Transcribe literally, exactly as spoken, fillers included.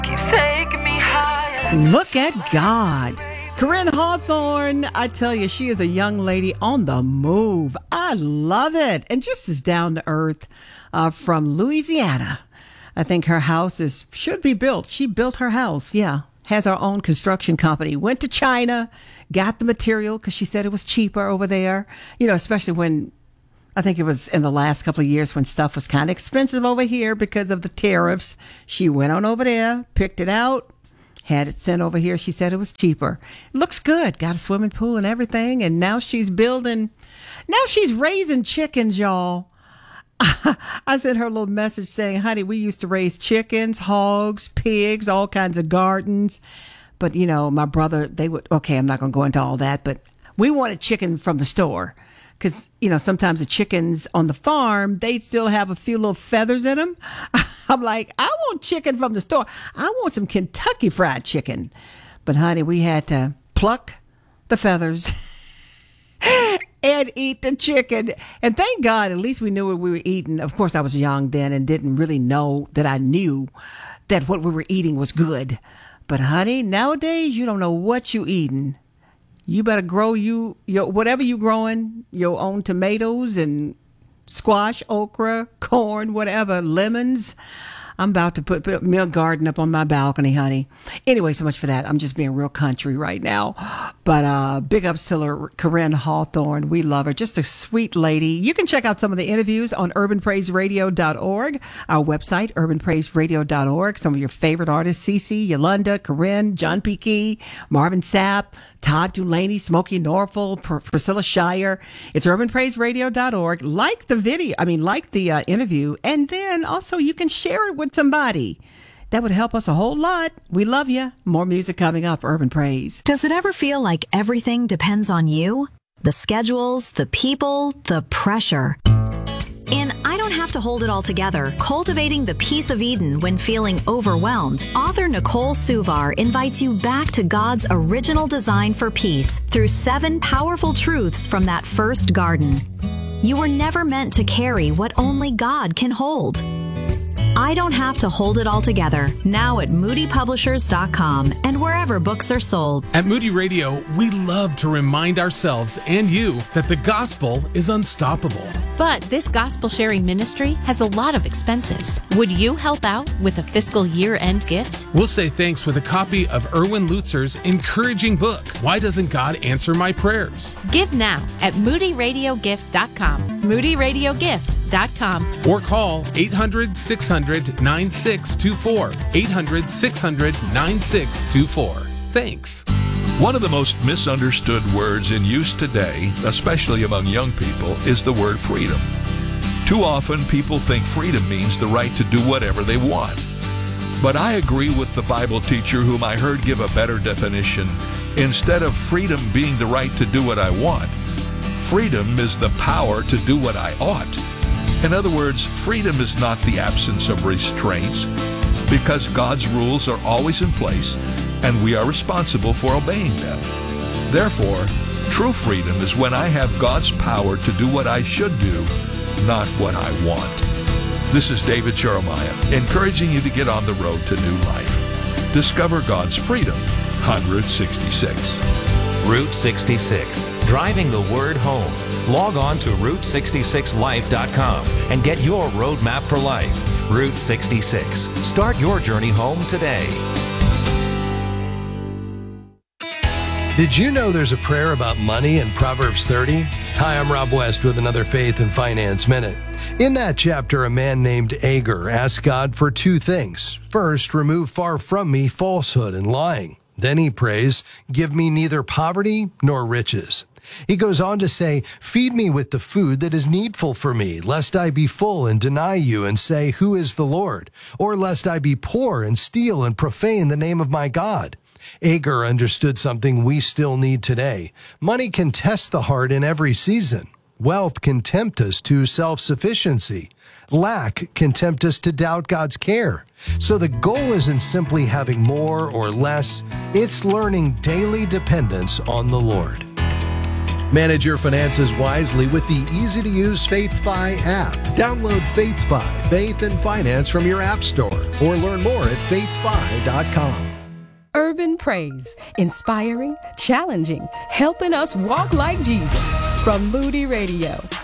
Take me higher. Look at God. Corinne Hawthorne, I tell you, she is a young lady on the move. I love it. And just as down to earth uh, from Louisiana. I think her house is should be built. She built her house, yeah. Has her own construction company. Went to China, got the material because she said it was cheaper over there. You know, especially when, I think it was in the last couple of years when stuff was kind of expensive over here because of the tariffs. She went on over there, picked it out, had it sent over here. She said it was cheaper. It looks good. Got a swimming pool and everything. And now she's building, now she's raising chickens, y'all. I sent her a little message saying, honey, we used to raise chickens, hogs, pigs, all kinds of gardens. But, you know, my brother, they would, okay, I'm not going to go into all that, but we wanted chicken from the store. Because, you know, sometimes the chickens on the farm, they'd still have a few little feathers in them. I'm like, I want chicken from the store. I want some Kentucky Fried Chicken. But, honey, we had to pluck the feathers and eat the chicken. And thank God, at least we knew what we were eating. Of course, I was young then and didn't really know that I knew that what we were eating was good. But, honey, nowadays, you don't know what you eating. You better grow you your whatever you growing, your own tomatoes and squash, okra, corn, whatever, lemons. I'm about to put, put milk garden up on my balcony, honey. Anyway, so much for that. I'm just being real country right now. But uh, big ups to her, Corinne Hawthorne. We love her. Just a sweet lady. You can check out some of the interviews on urban praise radio dot org, our website, urban praise radio dot org. Some of your favorite artists, Cece, Yolanda, Corinne, John P. Key, Marvin Sapp, Todd Dulaney, Smokey Norfolk, Pr- Priscilla Shire. It's urban praise radio dot org. Like the video, I mean, like the uh, interview. And then also you can share it with somebody. That would help us a whole lot. We love you. More music coming up, Urban Praise. Does it ever feel like everything depends on you? The schedules, the people, the pressure. In I Don't Have to Hold It All Together, Cultivating the Peace of Eden When Feeling Overwhelmed, author Nicole Suvar invites you back to God's original design for peace through seven powerful truths from that first garden. You were never meant to carry what only God can hold. I Don't Have to Hold It All Together, now at moody publishers dot com and wherever books are sold. At Moody Radio, we love to remind ourselves and you that the gospel is unstoppable. But this gospel sharing ministry has a lot of expenses. Would you help out with a fiscal year-end gift? We'll say thanks with a copy of Erwin Lutzer's encouraging book, Why Doesn't God Answer My Prayers? Give now at moody radio gift dot com. moody radio gift dot com. Or call eight hundred, six hundred, nine six two four. eight hundred, six hundred, nine six two four. Thanks. One of the most misunderstood words in use today, especially among young people, is the word freedom. Too often, people think freedom means the right to do whatever they want. But I agree with the Bible teacher whom I heard give a better definition. Instead of freedom being the right to do what I want, freedom is the power to do what I ought. In other words, freedom is not the absence of restraints, because God's rules are always in place and we are responsible for obeying them. Therefore, true freedom is when I have God's power to do what I should do, not what I want. This is David Jeremiah, encouraging you to get on the road to new life. Discover God's freedom on Route sixty-six. Route sixty-six, driving the word home. Log on to route sixty-six life dot com and get your roadmap for life. Route sixty-six. Start your journey home today. Did you know there's a prayer about money in Proverbs thirty? Hi, I'm Rob West with another Faith and Finance Minute. In that chapter, a man named Agur asked God for two things. First, remove far from me falsehood and lying. Then he prays, give me neither poverty nor riches. He goes on to say, feed me with the food that is needful for me, lest I be full and deny you and say, who is the Lord? Or lest I be poor and steal and profane the name of my God. Agur understood something we still need today. Money can test the heart in every season. Wealth can tempt us to self-sufficiency. Lack can tempt us to doubt God's care. So the goal isn't simply having more or less. It's learning daily dependence on the Lord. Manage your finances wisely with the easy-to-use FaithFi app. Download FaithFi, Faith and Finance from your app store, or learn more at faith fi dot com. Urban Praise, inspiring, challenging, helping us walk like Jesus. From Moody Radio,